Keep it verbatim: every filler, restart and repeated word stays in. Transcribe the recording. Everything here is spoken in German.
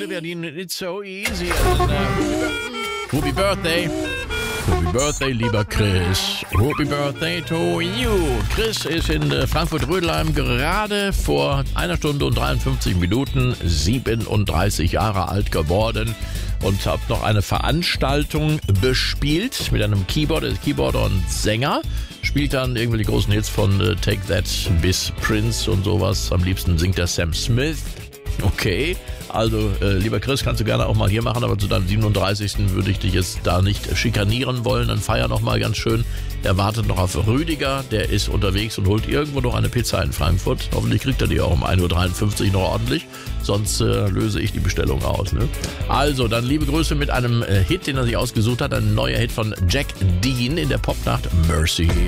Olivia Dean, It's So Easy. Happy Birthday. Happy Birthday, lieber Chris. Happy Birthday to you. Chris ist in Frankfurt-Rödelheim gerade vor einer Stunde und dreiundfünfzig Minuten siebenunddreißig Jahre alt geworden und hat noch eine Veranstaltung bespielt mit einem Keyboard, er ist Keyboarder und Sänger. Spielt dann irgendwie die großen Hits von äh, Take That bis Prince und sowas. Am liebsten singt er Sam Smith. Okay, also äh, lieber Chris, kannst du gerne auch mal hier machen, aber zu deinem siebenunddreißigsten würde ich dich jetzt da nicht schikanieren wollen. Dann feier noch mal ganz schön. Er wartet noch auf Rüdiger, der ist unterwegs und holt irgendwo noch eine Pizza in Frankfurt. Hoffentlich kriegt er die auch um ein Uhr dreiundfünfzig noch ordentlich, sonst äh, löse ich die Bestellung aus. Ne? Also, dann liebe Grüße mit einem äh, Hit, den er sich ausgesucht hat. Ein neuer Hit von Jack Dean in der Popnacht Mercy.